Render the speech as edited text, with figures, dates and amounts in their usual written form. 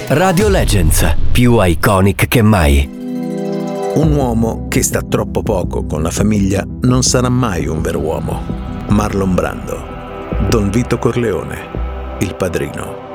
Radio Legends, più iconic che mai. Un uomo che sta troppo poco con la famiglia non sarà mai un vero uomo. Marlon Brando. Don Vito Corleone, Il Padrino.